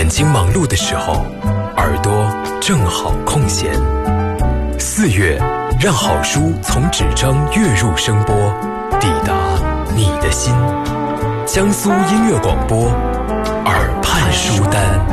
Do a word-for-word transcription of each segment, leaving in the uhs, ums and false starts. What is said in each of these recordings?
眼睛忙碌的时候，耳朵正好空闲。四月，让好书从纸张跃入声波，抵达你的心。江苏音乐广播，耳畔书单。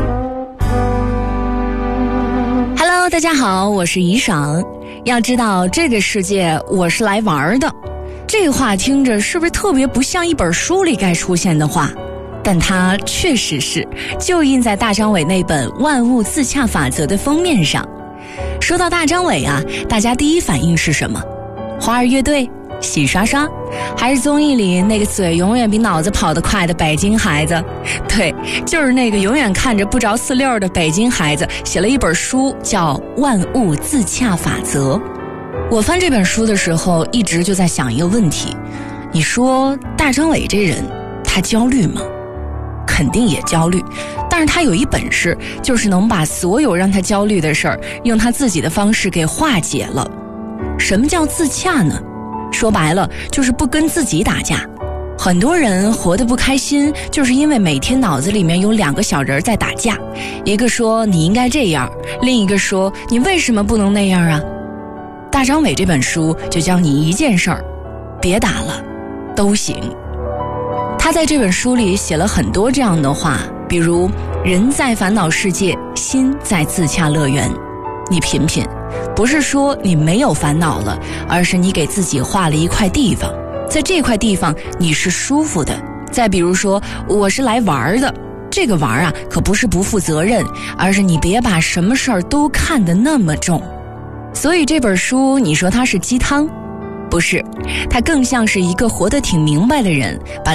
Hello， 大家好，我是怡爽。要知道，这个世界我是来玩的。这话听着是不是特别不像一本书里该出现的话？但它确实是，就印在大张伟那本《万物自洽法则》的封面上。说到大张伟啊，大家第一反应是什么？花儿乐队、洗刷刷，还是综艺里那个嘴永远比脑子跑得快的北京孩子？对，就是那个永远看着不着四六的北京孩子，写了一本书叫《万物自洽法则》。我翻这本书的时候，一直就在想一个问题：你说大张伟这人，他焦虑吗？肯定也焦虑，但是他有一本事，就是能把所有让他焦虑的事儿，用他自己的方式给化解了。什么叫自洽呢？说白了，就是不跟自己打架。很多人活得不开心，就是因为每天脑子里面有两个小人在打架，一个说你应该这样，另一个说你为什么不能那样啊？大张伟这本书就教你一件事儿，别打了，都行。他在这本书里写了很多这样的话，比如人在烦恼世界，心在自洽乐园。你品品，不是说你没有烦恼了，而是你给自己画了一块地方，在这块地方你是舒服的。再比如说，我是来玩的，这个玩啊可不是不负责任，而是你别把什么事儿都看得那么重。所以这本书你说它是鸡汤，不是，它更像是一个活得挺明白的人把